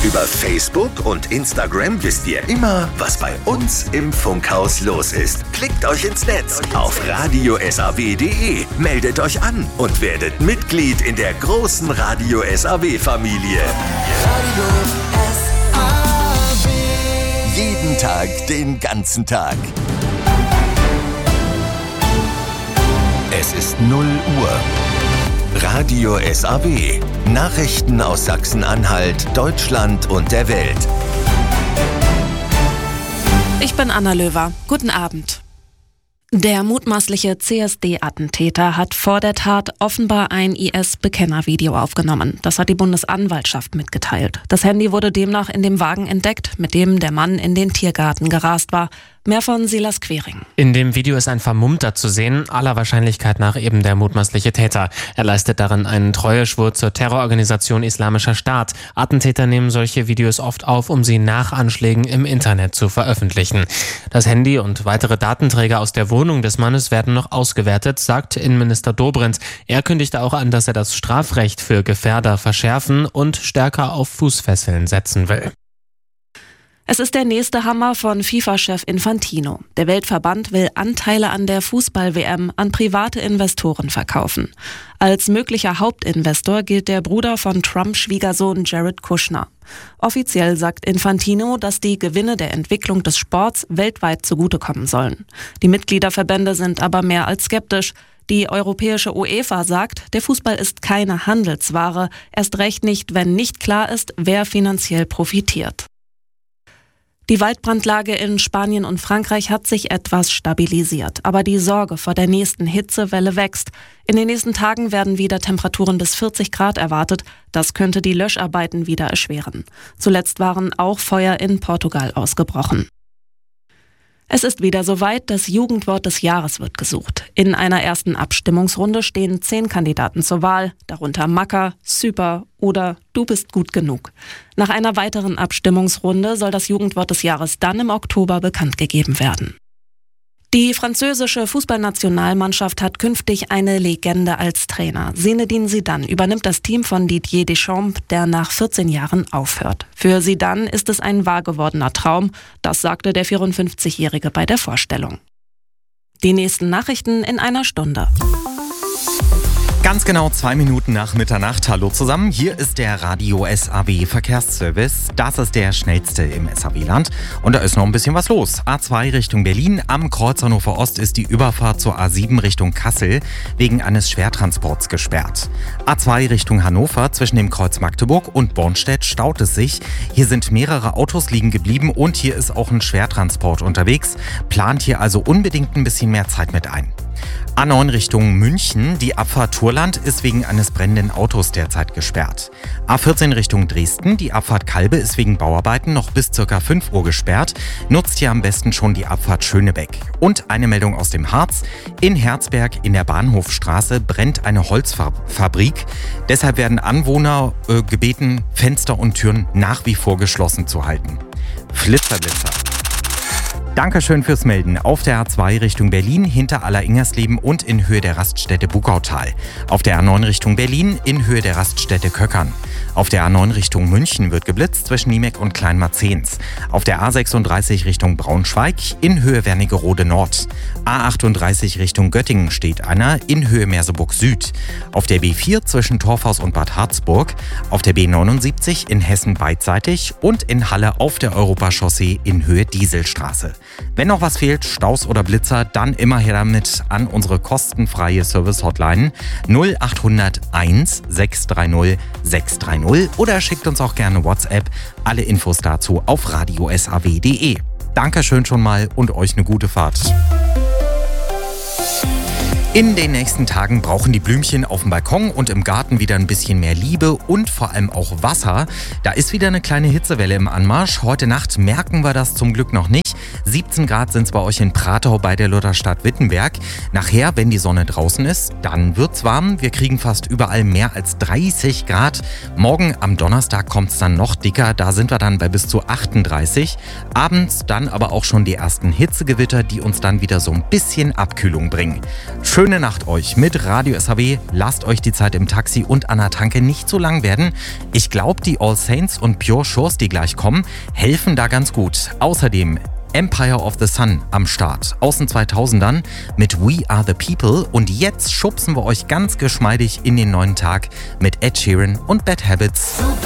Über Facebook und Instagram wisst ihr immer, was bei uns im Funkhaus los ist. Klickt euch ins Netz auf radio-saw.de, meldet euch an und werdet Mitglied in der großen Radio SAW-Familie. Radio SAW. Jeden Tag, den ganzen Tag. Es ist 0 Uhr. Radio SAW. Nachrichten aus Sachsen-Anhalt, Deutschland und der Welt. Ich bin Anna Löwer. Guten Abend. Der mutmaßliche CSD-Attentäter hat vor der Tat offenbar ein IS-Bekennervideo aufgenommen. Das hat die Bundesanwaltschaft mitgeteilt. Das Handy wurde demnach in dem Wagen entdeckt, mit dem der Mann in den Tiergarten gerast war. Mehr von Silas Quering. In dem Video ist ein Vermummter zu sehen, aller Wahrscheinlichkeit nach eben der mutmaßliche Täter. Er leistet darin einen Treueschwur zur Terrororganisation Islamischer Staat. Attentäter nehmen solche Videos oft auf, um sie nach Anschlägen im Internet zu veröffentlichen. Das Handy und weitere Datenträger aus der Wohnung des Mannes werden noch ausgewertet, sagt Innenminister Dobrindt. Er kündigte auch an, dass er das Strafrecht für Gefährder verschärfen und stärker auf Fußfesseln setzen will. Es ist der nächste Hammer von FIFA-Chef Infantino. Der Weltverband will Anteile an der Fußball-WM an private Investoren verkaufen. Als möglicher Hauptinvestor gilt der Bruder von Trumps Schwiegersohn Jared Kushner. Offiziell sagt Infantino, dass die Gewinne der Entwicklung des Sports weltweit zugutekommen sollen. Die Mitgliederverbände sind aber mehr als skeptisch. Die europäische UEFA sagt, der Fußball ist keine Handelsware, erst recht nicht, wenn nicht klar ist, wer finanziell profitiert. Die Waldbrandlage in Spanien und Frankreich hat sich etwas stabilisiert, aber die Sorge vor der nächsten Hitzewelle wächst. In den nächsten Tagen werden wieder Temperaturen bis 40 Grad erwartet. Das könnte die Löscharbeiten wieder erschweren. Zuletzt waren auch Feuer in Portugal ausgebrochen. Es ist wieder soweit, das Jugendwort des Jahres wird gesucht. In einer ersten Abstimmungsrunde stehen 10 Kandidaten zur Wahl, darunter Macker, Super oder Du bist gut genug. Nach einer weiteren Abstimmungsrunde soll das Jugendwort des Jahres dann im Oktober bekannt gegeben werden. Die französische Fußballnationalmannschaft hat künftig eine Legende als Trainer. Zinedine Zidane übernimmt das Team von Didier Deschamps, der nach 14 Jahren aufhört. Für Zidane ist es ein wahr gewordener Traum, das sagte der 54-Jährige bei der Vorstellung. Die nächsten Nachrichten in einer Stunde. Ganz genau 2 Minuten nach Mitternacht. Hallo zusammen, hier ist der Radio SAW Verkehrsservice. Das ist der schnellste im SAW-Land und da ist noch ein bisschen was los. A2 Richtung Berlin, am Kreuz Hannover Ost ist die Überfahrt zur A7 Richtung Kassel wegen eines Schwertransports gesperrt. A2 Richtung Hannover, zwischen dem Kreuz Magdeburg und Bornstedt staut es sich. Hier sind mehrere Autos liegen geblieben und hier ist auch ein Schwertransport unterwegs. Plant hier also unbedingt ein bisschen mehr Zeit mit ein. A9 Richtung München, die Abfahrt Turland ist wegen eines brennenden Autos derzeit gesperrt. A14 Richtung Dresden, die Abfahrt Kalbe ist wegen Bauarbeiten noch bis ca. 5 Uhr gesperrt. Nutzt hier am besten schon die Abfahrt Schönebeck. Und eine Meldung aus dem Harz. In Herzberg in der Bahnhofstraße brennt eine Holzfabrik. Deshalb werden Anwohner gebeten, Fenster und Türen nach wie vor geschlossen zu halten. Flitzerblitzer. Dankeschön fürs Melden. Auf der A2 Richtung Berlin hinter Aller-Ingersleben und in Höhe der Raststätte Buckautal. Auf der A9 Richtung Berlin in Höhe der Raststätte Köckern. Auf der A9 Richtung München wird geblitzt zwischen Niemeck und Kleinmarzehns. Auf der A36 Richtung Braunschweig in Höhe Wernigerode Nord. A38 Richtung Göttingen steht einer in Höhe Merseburg Süd. Auf der B4 zwischen Torfhaus und Bad Harzburg. Auf der B79 in Hessen beidseitig und in Halle auf der Europachaussee in Höhe Dieselstraße. Wenn noch was fehlt, Staus oder Blitzer, dann immer her damit an unsere kostenfreie Service-Hotline 0800 1 630 630 oder schickt uns auch gerne WhatsApp. Alle Infos dazu auf radio-saw.de. Dankeschön schon mal und euch eine gute Fahrt. In den nächsten Tagen brauchen die Blümchen auf dem Balkon und im Garten wieder ein bisschen mehr Liebe und vor allem auch Wasser. Da ist wieder eine kleine Hitzewelle im Anmarsch. Heute Nacht merken wir das zum Glück noch nicht. 17 Grad sind es bei euch in Pratau bei der Lutherstadt Wittenberg. Nachher, wenn die Sonne draußen ist, dann wird's warm. Wir kriegen fast überall mehr als 30 Grad. Morgen am Donnerstag kommt es dann noch dicker. Da sind wir dann bei bis zu 38. Abends dann aber auch schon die ersten Hitzegewitter, die uns dann wieder so ein bisschen Abkühlung bringen. Schöne Nacht euch mit Radio SAW. Lasst euch die Zeit im Taxi und an der Tanke nicht so lang werden. Ich glaube, die All Saints und Pure Shores, die gleich kommen, helfen da ganz gut. Außerdem Empire of the Sun am Start aus den 2000ern mit We Are the People. Und jetzt schubsen wir euch ganz geschmeidig in den neuen Tag mit Ed Sheeran und Bad Habits.